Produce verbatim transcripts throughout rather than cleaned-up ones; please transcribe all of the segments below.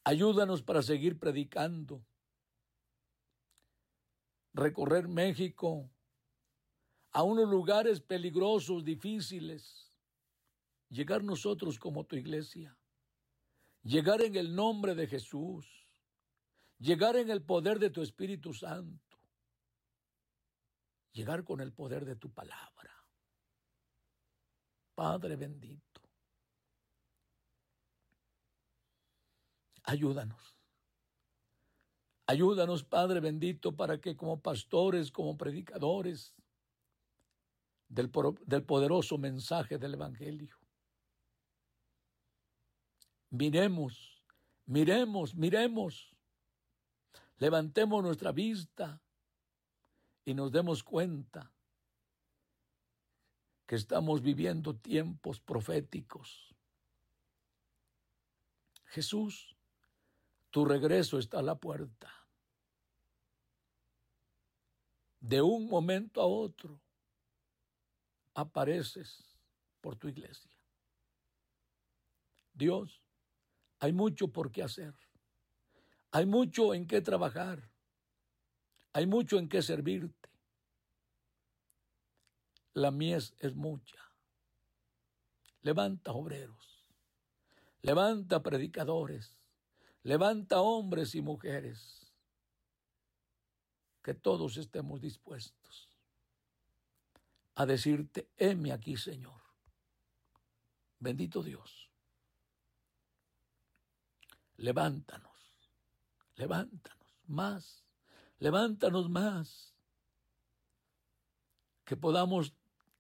Ayúdanos para seguir predicando, recorrer México a unos lugares peligrosos, difíciles, llegar nosotros como tu iglesia, llegar en el nombre de Jesús, llegar en el poder de tu Espíritu Santo, llegar con el poder de tu palabra. Padre bendito, ayúdanos. Ayúdanos, Padre bendito, para que como pastores, como predicadores del, del poderoso mensaje del Evangelio, miremos, miremos, miremos, levantemos nuestra vista y nos demos cuenta que estamos viviendo tiempos proféticos. Jesús, tu regreso está a la puerta. De un momento a otro apareces por tu iglesia. Dios, hay mucho por qué hacer. Hay mucho en qué trabajar. Hay mucho en qué servirte. La mies es mucha. Levanta obreros. Levanta predicadores. Levanta hombres y mujeres, que todos estemos dispuestos a decirte, heme aquí, Señor. Bendito Dios. Levántanos, levántanos más, levántanos más, que podamos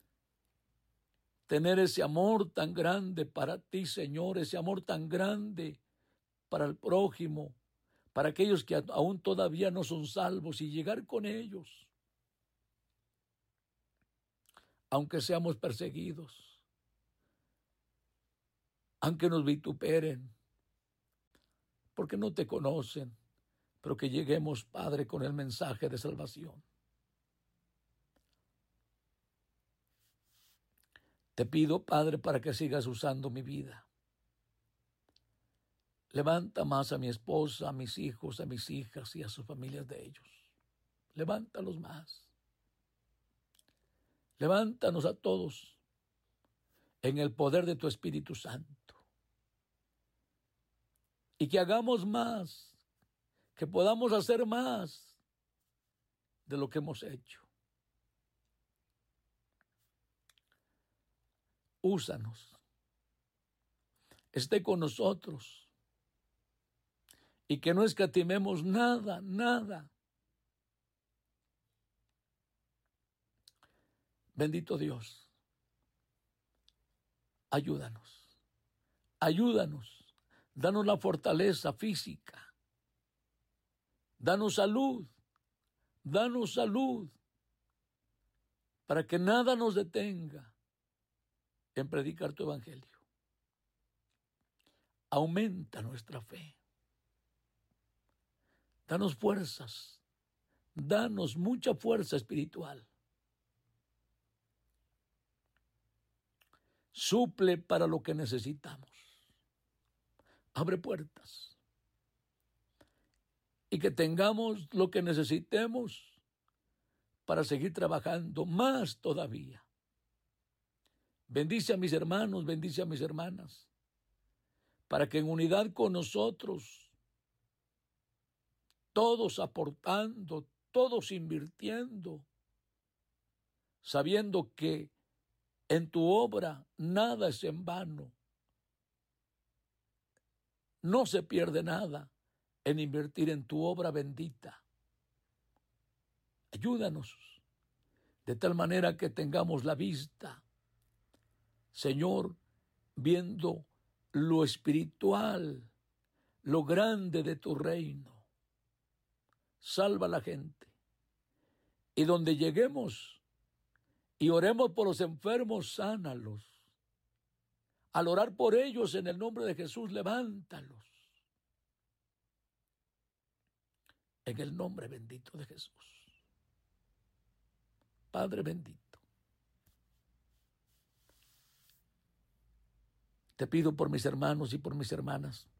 tener ese amor tan grande para ti, Señor, ese amor tan grande para el prójimo, para aquellos que aún todavía no son salvos, y llegar con ellos, aunque seamos perseguidos, aunque nos vituperen, porque no te conocen, pero que lleguemos, Padre, con el mensaje de salvación. Te pido, Padre, para que sigas usando mi vida. Levanta más a mi esposa, a mis hijos, a mis hijas y a sus familias de ellos. Levántalos más. Levántanos a todos en el poder de tu Espíritu Santo. Y que hagamos más, que podamos hacer más de lo que hemos hecho. Úsanos. Esté con nosotros. Y que no escatimemos nada, nada. Bendito Dios, ayúdanos, ayúdanos, danos la fortaleza física, danos salud, danos salud, para que nada nos detenga en predicar tu evangelio. Aumenta nuestra fe. Danos fuerzas, danos mucha fuerza espiritual. Suple para lo que necesitamos. Abre puertas. Y que tengamos lo que necesitemos para seguir trabajando más todavía. Bendice a mis hermanos, bendice a mis hermanas, para que en unidad con nosotros, todos aportando, todos invirtiendo, sabiendo que en tu obra nada es en vano. No se pierde nada en invertir en tu obra bendita. Ayúdanos de tal manera que tengamos la vista, Señor, viendo lo espiritual, lo grande de tu reino. Salva a la gente. Y donde lleguemos y oremos por los enfermos, sánalos. Al orar por ellos en el nombre de Jesús, levántalos. En el nombre bendito de Jesús. Padre bendito, te pido por mis hermanos y por mis hermanas